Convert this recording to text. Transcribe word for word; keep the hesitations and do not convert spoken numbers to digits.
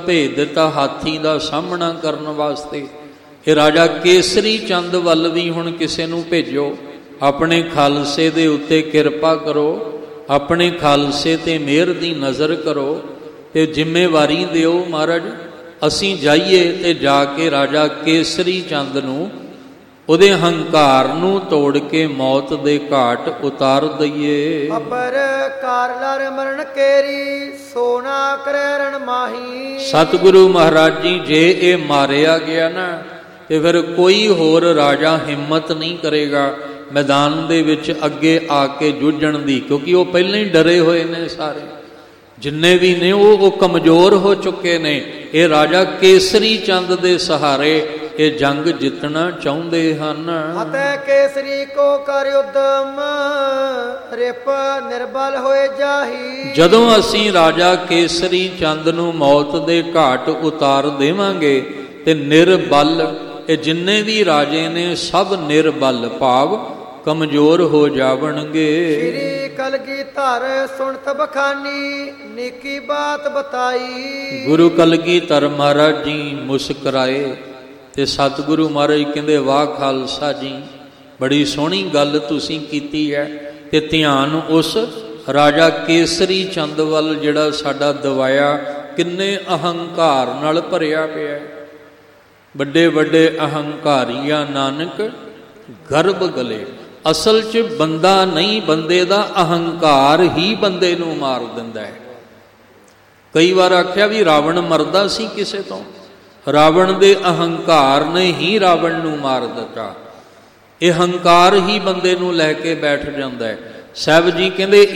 ਭੇਜ ਦਿੱਤਾ ਹਾਥੀ ਦਾ ਸਾਹਮਣਾ ਕਰਨ ਵਾਸਤੇ। ਇਹ ਰਾਜਾ ਕੇਸਰੀ ਚੰਦ ਵੱਲ ਵੀ ਹੁਣ ਕਿਸੇ ਨੂੰ ਭੇਜੋ, ਆਪਣੇ ਖਾਲਸੇ ਦੇ ਉੱਤੇ ਕਿਰਪਾ ਕਰੋ, ਆਪਣੇ ਖਾਲਸੇ ਤੇ ਮਿਹਰ ਦੀ ਨਜ਼ਰ ਕਰੋ ਤੇ ਜ਼ਿੰਮੇਵਾਰੀ ਦਿਓ ਮਹਾਰਾਜ, ਅਸੀਂ ਜਾਈਏ ਤੇ ਜਾ ਕੇ ਰਾਜਾ ਕੇਸਰੀ ਚੰਦ ਨੂੰ ਉਹਦੇ ਹੰਕਾਰ ਨੂੰ ਤੋੜ ਕੇ ਮੌਤ ਦੇ ਘਾਟ ਉਤਾਰ ਦਈਏ। ਅਪਰ ਕਾਰ ਲਰ ਮਰਨ ਕੇਰੀ ਸੋਨਾ ਕਰੈ ਰਣ ਮਾਹੀ। ਸਤਿਗੁਰੂ ਮਹਾਰਾਜ ਜੀ, ਜੇ ਇਹ ਮਾਰਿਆ ਗਿਆ ਨਾ ਤੇ ਫਿਰ ਕੋਈ ਹੋਰ ਰਾਜਾ ਹਿੰਮਤ ਨਹੀਂ ਕਰੇਗਾ ਮੈਦਾਨ ਦੇ ਵਿੱਚ ਅੱਗੇ ਆ ਕੇ ਜੂਝਣ ਦੀ, ਕਿਉਂਕਿ ਉਹ ਪਹਿਲਾਂ ਹੀ ਡਰੇ ਹੋਏ ਨੇ ਸਾਰੇ, ਜਿੰਨੇ ਵੀ ਨੇ ਉਹ ਉਹ ਕਮਜ਼ੋਰ ਹੋ ਚੁੱਕੇ ਨੇ। ਇਹ ਰਾਜਾ ਕੇਸਰੀ ਚੰਦ ਦੇ ਸਹਾਰੇ ਇਹ ਜੰਗ ਜਿੱਤਣਾ ਚਾਹੁੰਦੇ ਹਨ। ਅਤੇ ਕੇਸਰੀ ਕੋ ਕਰ ਉਦਮ ਰਿਪ ਨਿਰਬਲ ਹੋਏ ਜਾਹੀ। ਜਦੋਂ ਅਸੀਂ ਰਾਜਾ ਕੇਸਰੀ ਚੰਦ ਨੂੰ ਮੌਤ ਦੇ ਘਾਟ ਉਤਾਰ ਦੇਵਾਂਗੇ ਤੇ ਨਿਰਬਲ, ਇਹ ਜਿੰਨੇ ਵੀ ਰਾਜੇ ਨੇ ਸਭ ਨਿਰਬਲ ਭਾਵ ਕਮਜ਼ੋਰ ਹੋ ਜਾਵਣਗੇ। ਸ਼੍ਰੀ ਕਲਗੀਧਰ ਸੁਣਤ ਬਖਾਨੀ ਨੇਕੀ ਬਾਤ ਬਤਾਈ। ਗੁਰੂ ਕਲਗੀਧਰ ਮਹਾਰਾਜ ਜੀ ਮੁਸਕਰਾਏ ਤੇ ਸਤਿਗੁਰੂ ਮਹਾਰਾਜ ਕਹਿੰਦੇ, ਵਾਹ ਖਾਲਸਾ ਜੀ, ਬੜੀ ਸੋਹਣੀ ਗੱਲ ਤੁਸੀਂ ਕੀਤੀ ਹੈ। ਤੇ ਧਿਆਨ ਉਸ ਰਾਜਾ ਕੇਸਰੀ ਚੰਦ ਵੱਲ ਜਿਹੜਾ ਸਾਡਾ ਦਵਾਇਆ, ਕਿੰਨੇ ਅਹੰਕਾਰ ਨਾਲ ਭਰਿਆ ਪਿਆ। ਵੱਡੇ ਵੱਡੇ ਅਹੰਕਾਰੀਆ ਨਾਨਕ ਗਰਭ ਗਲੇ। ਅਸਲ 'ਚ ਬੰਦਾ ਨਹੀਂ, ਬੰਦੇ ਦਾ ਅਹੰਕਾਰ ਹੀ ਬੰਦੇ ਨੂੰ ਮਾਰ ਦਿੰਦਾ ਹੈ। ਕਈ ਵਾਰ ਆਖਿਆ ਵੀ ਰਾਵਣ ਮਰਦਾ ਸੀ ਕਿਸੇ ਤੋਂ, ਰਾਵਣ ਦੇ ਅਹੰਕਾਰ ਨੇ ਹੀ ਰਾਵਣ ਨੂੰ ਮਾਰ ਦਿੱਤਾ। ਇਹ ਹੰਕਾਰ ਹੀ ਬੰਦੇ ਨੂੰ ਲੈ ਕੇ ਬੈਠ ਜਾਂਦਾ ਹੈ। ਸਾਹਿਬ ਜੀ ਕਹਿੰਦੇ